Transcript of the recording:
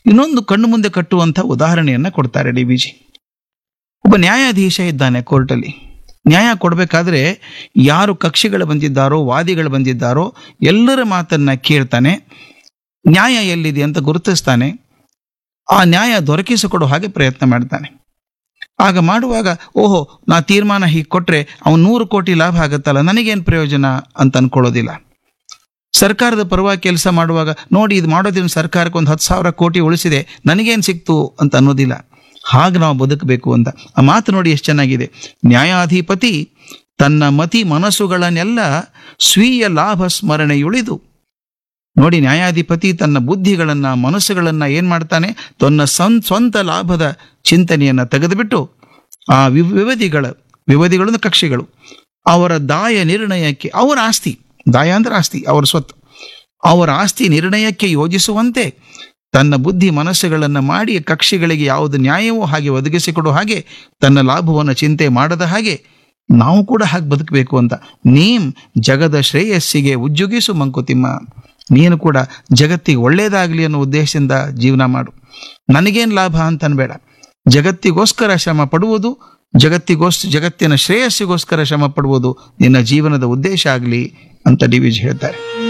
ಇನ್ನೊಂದು ಕಣ್ಣು ಮುಂದೆ ಕಟ್ಟುವಂಥ ಉದಾಹರಣೆಯನ್ನ ಕೊಡ್ತಾರೆ ಡಿ ವಿ ಜಿ. ಒಬ್ಬ ನ್ಯಾಯಾಧೀಶ ಇದ್ದಾನೆ ಕೋರ್ಟಲ್ಲಿ. ನ್ಯಾಯ ಕೊಡಬೇಕಾದ್ರೆ ಯಾರು ಕಕ್ಷಿಗಳು ಬಂದಿದ್ದಾರೋ, ವಾದಿಗಳು ಬಂದಿದ್ದಾರೋ ಎಲ್ಲರ ಮಾತನ್ನ ಕೇಳ್ತಾನೆ, ನ್ಯಾಯ ಎಲ್ಲಿದೆ ಅಂತ ಗುರುತಿಸ್ತಾನೆ, ಆ ನ್ಯಾಯ ದೊರಕಿಸಿಕೊಡೋ ಹಾಗೆ ಪ್ರಯತ್ನ ಮಾಡ್ತಾನೆ. ಆಗ ಮಾಡುವಾಗ, ಓಹೋ, ನಾ ತೀರ್ಮಾನ ಹೀಗೆ ಕೊಟ್ರೆ ಅವನು 100 ಕೋಟಿ ಲಾಭ ಆಗತ್ತಲ್ಲ, ನನಗೇನು ಪ್ರಯೋಜನ ಅಂತ ಅನ್ಕೊಳ್ಳೋದಿಲ್ಲ. ಸರ್ಕಾರದ ಪರವಾಗಿ ಕೆಲಸ ಮಾಡುವಾಗ, ನೋಡಿ ಇದು ಮಾಡೋದ್ರಿಂದ ಸರ್ಕಾರಕ್ಕೆ ಒಂದು 10,000 ಕೋಟಿ ಉಳಿಸಿದೆ, ನನಗೇನು ಸಿಕ್ತು ಅಂತ ಅನ್ನೋದಿಲ್ಲ. ಹಾಗೆ ನಾವು ಬದುಕಬೇಕು ಅಂತ. ಆ ಮಾತು ನೋಡಿ ಎಷ್ಟು ಚೆನ್ನಾಗಿದೆ. ನ್ಯಾಯಾಧಿಪತಿ ತನ್ನ ಮತಿ ಮನಸ್ಸುಗಳನ್ನೆಲ್ಲ ಸ್ವೀಯ ಲಾಭ ಸ್ಮರಣೆಯುಳಿದು. ನೋಡಿ, ನ್ಯಾಯಾಧಿಪತಿ ತನ್ನ ಬುದ್ಧಿಗಳನ್ನ ಮನಸ್ಸುಗಳನ್ನ ಏನ್ ಮಾಡ್ತಾನೆ, ತನ್ನ ಸ್ವಂತ ಲಾಭದ ಚಿಂತನೆಯನ್ನ ತೆಗೆದುಬಿಟ್ಟು ಆ ವಿವಾದಿಗಳು ಕಕ್ಷಿಗಳು ಅವರ ದಾಯ ನಿರ್ಣಯಕ್ಕೆ, ಅವರ ಆಸ್ತಿ, ದಾಯ ಅಂದ್ರೆ ಆಸ್ತಿ, ಅವರ ಸ್ವತ್ತು, ಅವರ ಆಸ್ತಿ ನಿರ್ಣಯಕ್ಕೆ ಯೋಜಿಸುವಂತೆ ತನ್ನ ಬುದ್ಧಿ ಮನಸ್ಸುಗಳನ್ನು ಮಾಡಿ ಕಕ್ಷಿಗಳಿಗೆ ಯಾವುದು ನ್ಯಾಯವೋ ಹಾಗೆ ಒದಗಿಸಿಕೊಡೋ ಹಾಗೆ, ತನ್ನ ಲಾಭವನ್ನು ಚಿಂತೆ ಮಾಡದ ಹಾಗೆ ನಾವು ಕೂಡ ಹಾಗೆ ಬದುಕಬೇಕು ಅಂತ. ನೀಂ ಜಗದ ಶ್ರೇಯಸ್ಸಿಗೆ ಉಜ್ಜುಗಿಸು ಮಂಕುತಿಮ್ಮ, ನೀನು ಕೂಡ ಜಗತ್ತಿಗೆ ಒಳ್ಳೇದಾಗಲಿ ಅನ್ನೋ ಉದ್ದೇಶದಿಂದ ಜೀವನ ಮಾಡು. ನನಗೇನು ಲಾಭ ಅಂತ ಅನ್ಬೇಡ, ಜಗತ್ತಿಗೋಸ್ಕರ ಶ್ರಮ ಪಡುವುದು, ಜಗತ್ತಿನ ಶ್ರೇಯಸ್ಸಿಗೋಸ್ಕರ ಶ್ರಮ ಪಡುವುದು ನಿನ್ನ ಜೀವನದ ಉದ್ದೇಶ ಆಗಲಿ ಅಂತ ಡಿ ವಿ ಜಿ ಹೇಳ್ತಾರೆ.